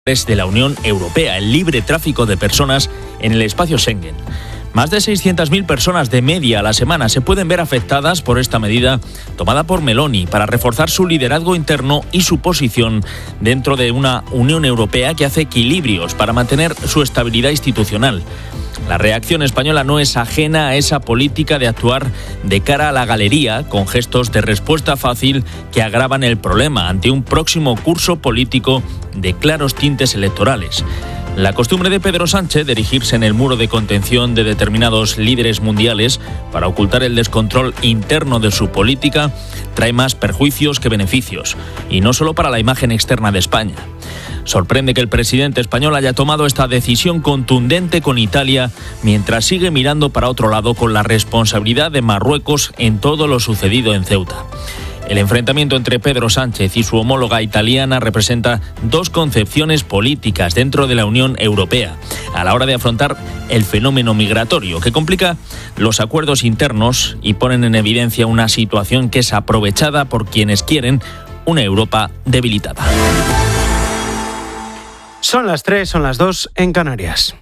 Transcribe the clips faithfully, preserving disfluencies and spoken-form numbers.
de la Unión Europea, el libre tráfico de personas en el espacio Schengen. Más de seiscientas mil personas de media a la semana se pueden ver afectadas por esta medida tomada por Meloni para reforzar su liderazgo interno y su posición dentro de una Unión Europea que hace equilibrios para mantener su estabilidad institucional. La reacción española no es ajena a esa política de actuar de cara a la galería con gestos de respuesta fácil que agravan el problema ante un próximo curso político de claros tintes electorales. La costumbre de Pedro Sánchez de erigirse en el muro de contención de determinados líderes mundiales para ocultar el descontrol interno de su política trae más perjuicios que beneficios, y no solo para la imagen externa de España. Sorprende que el presidente español haya tomado esta decisión contundente con Italia mientras sigue mirando para otro lado con la responsabilidad de Marruecos en todo lo sucedido en Ceuta. El enfrentamiento entre Pedro Sánchez y su homóloga italiana representa dos concepciones políticas dentro de la Unión Europea a la hora de afrontar el fenómeno migratorio, que complica los acuerdos internos y ponen en evidencia una situación que es aprovechada por quienes quieren una Europa debilitada. Son las tres, son las dos en Canarias.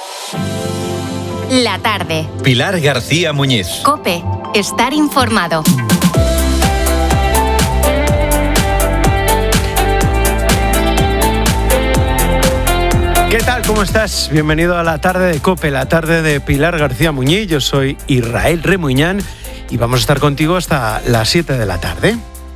La tarde. Pilar García Muñiz. COPE. Estar informado. ¿Qué tal? ¿Cómo estás? Bienvenido a la tarde de COPE, la tarde de Pilar García Muñiz. Yo soy Israel Remuñán y vamos a estar contigo hasta las siete de la tarde.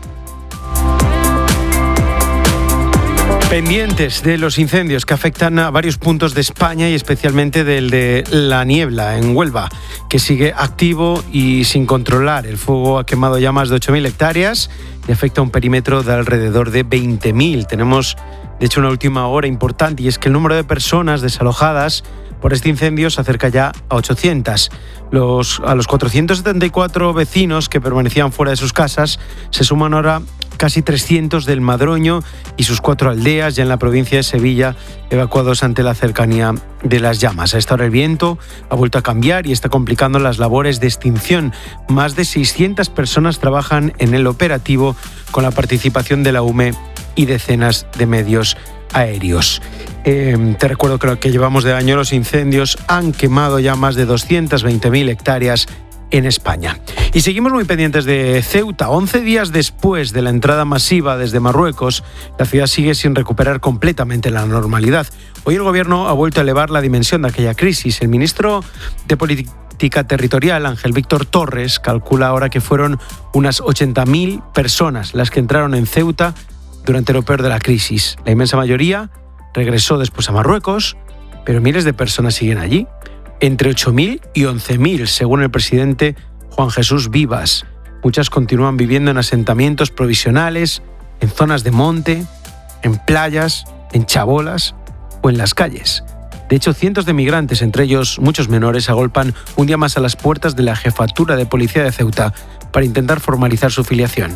Pendientes de los incendios que afectan a varios puntos de España y especialmente del de La Niebla, en Huelva, que sigue activo y sin controlar. El fuego ha quemado ya más de ocho mil hectáreas y afecta a un perímetro de alrededor de veinte mil. Tenemos, de hecho, una última hora importante, y es que el número de personas desalojadas por este incendio se acerca ya a ochocientas. Los, a los cuatrocientos setenta y cuatro vecinos que permanecían fuera de sus casas se suman ahora casi trescientos del Madroño y sus cuatro aldeas ya en la provincia de Sevilla, evacuados ante la cercanía de las llamas. A esta hora el viento ha vuelto a cambiar y está complicando las labores de extinción. Más de seiscientas personas trabajan en el operativo con la participación de la U M E y decenas de medios aéreos. Eh, te recuerdo que lo que llevamos de año, los incendios han quemado ya más de doscientas veinte mil hectáreas en España. Y seguimos muy pendientes de Ceuta. once días después de la entrada masiva desde Marruecos, la ciudad sigue sin recuperar completamente la normalidad. Hoy el gobierno ha vuelto a elevar la dimensión de aquella crisis. El ministro de Política Territorial, Ángel Víctor Torres, calcula ahora que fueron unas ochenta mil personas las que entraron en Ceuta durante lo peor de la crisis. La inmensa mayoría regresó después a Marruecos, pero miles de personas siguen allí. Entre ocho mil y once mil, según el presidente Juan Jesús Vivas. Muchas continúan viviendo en asentamientos provisionales, en zonas de monte, en playas, en chabolas o en las calles. De hecho, cientos de migrantes, entre ellos muchos menores, agolpan un día más a las puertas de la Jefatura de Policía de Ceuta para intentar formalizar su filiación.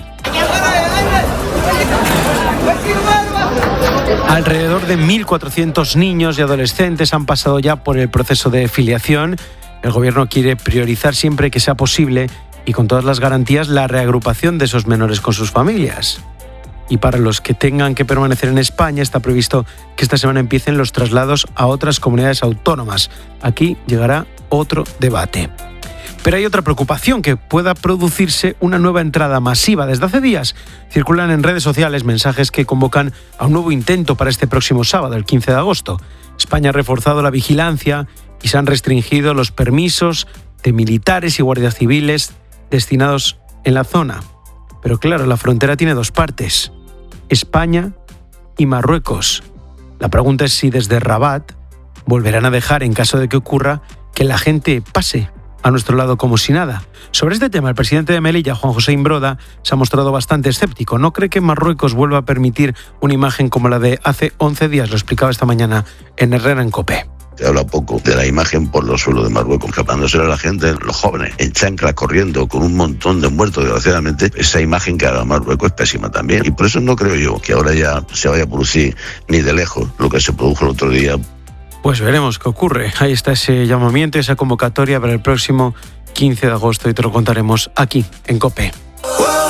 Alrededor de mil cuatrocientos niños y adolescentes han pasado ya por el proceso de filiación. El gobierno quiere priorizar siempre que sea posible y con todas las garantías la reagrupación de esos menores con sus familias. Y para los que tengan que permanecer en España está previsto que esta semana empiecen los traslados a otras comunidades autónomas. Aquí llegará otro debate. Pero hay otra preocupación, que pueda producirse una nueva entrada masiva. Desde hace días circulan en redes sociales mensajes que convocan a un nuevo intento para este próximo sábado, el quince de agosto. España ha reforzado la vigilancia y se han restringido los permisos de militares y guardias civiles destinados en la zona. Pero claro, la frontera tiene dos partes, España y Marruecos. La pregunta es si desde Rabat volverán a dejar, en caso de que ocurra, que la gente pase a nuestro lado como si nada. Sobre este tema, el presidente de Melilla, Juan José Imbroda, se ha mostrado bastante escéptico. No cree que Marruecos vuelva a permitir una imagen como la de hace once días. Lo explicaba esta mañana en Herrera en COPE. Se habla poco de la imagen por los suelos de Marruecos, escapándose a la gente, los jóvenes, en chanclas, corriendo, con un montón de muertos, desgraciadamente. Esa imagen que haga Marruecos es pésima también. Y por eso no creo yo que ahora ya se vaya a producir ni de lejos lo que se produjo el otro día. Pues veremos qué ocurre. Ahí está ese llamamiento, esa convocatoria para el próximo quince de agosto y te lo contaremos aquí en COPE.